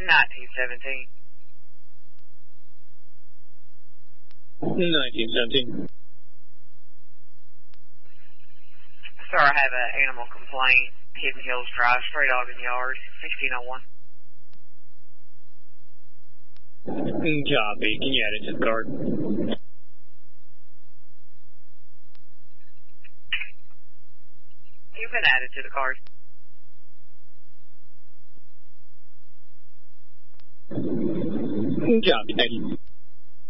1917. 1917. Sir, I have an animal complaint. Hidden Hills Drive, stray dog in yard, 1601. Copy. Can you add it to the card? You've been added to the card. Copy. Thank you.